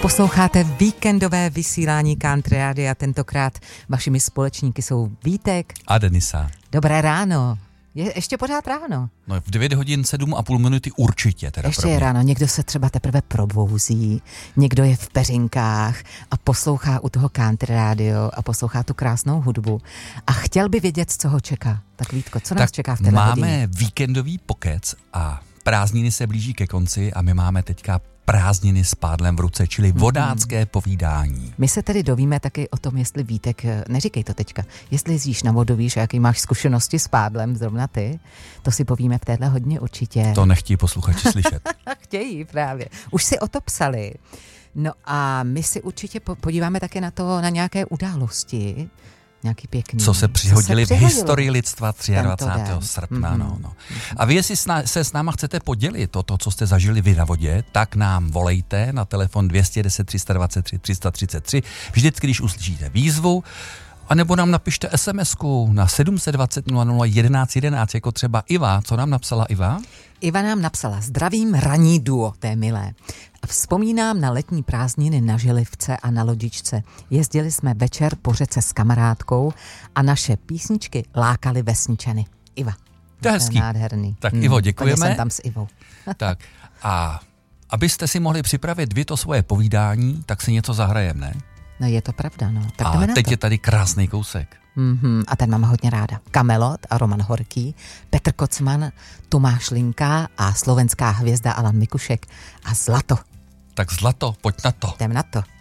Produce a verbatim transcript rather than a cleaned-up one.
Posloucháte víkendové vysílání Country Rádia, tentokrát vašimi společníky jsou Vítek a Denisa. Dobré ráno. Je ještě pořád ráno. No v devět hodin sedm a půl minuty určitě. Teda ještě je ráno, někdo se třeba teprve probouzí, někdo je v peřinkách a poslouchá u toho Country Radio a poslouchá tu krásnou hudbu a chtěl by vědět, co ho čeká. Tak Vítko, co nás tak čeká v téhle máme hodině? víkendový pokec a prázdniny se blíží ke konci a my máme teďka prázdniny s pádlem v ruce, čili vodácké mm. povídání. My se tedy dovíme taky o tom, jestli Vítek, neříkej to teďka, jestli jezdíš na vodu, víš, jaký máš zkušenosti s pádlem, zrovna ty, to si povíme v téhle hodně určitě. To nechtějí posluchači slyšet. Chtějí právě. Už si o to psali. No a my si určitě podíváme také na to, na nějaké události, nějaký pěkný. Co se přihodili v historii lidstva dvacátého třetího srpna. Mm-hmm. No, no. A vy, jestli se s náma chcete podělit o to, co jste zažili vy na vodě, tak nám volejte na telefon dvě stě deset, tři sta dvacet tři, tři sta třicet tři, vždycky, když uslyšíte výzvu, anebo nám napište SMSku na sedm set dvacet nula nula jedenáct jedenáct, jako třeba Iva. Co nám napsala Iva? Iva nám napsala: zdravím ranní duo, té milé. Vzpomínám na letní prázdniny na Želivce a na lodičce. Jezdili jsme večer po řece s kamarádkou a naše písničky lákaly vesničany. Iva. To je hezký. Nádherný. Tak Ivo, děkujeme. Hmm, jsem tam s Ivou. Tak a abyste si mohli připravit vy to svoje povídání, tak si něco zahrajeme, ne? No je to pravda, no. Tak a teď to. Je tady krásný kousek. Mm-hmm, a ten mám hodně ráda. Kamelot a Roman Horký, Petr Kocman, Tomáš Linka a slovenská hvězda Alan Mikušek a Zlato. Tak Zlato, pojď na to. Jdem na to.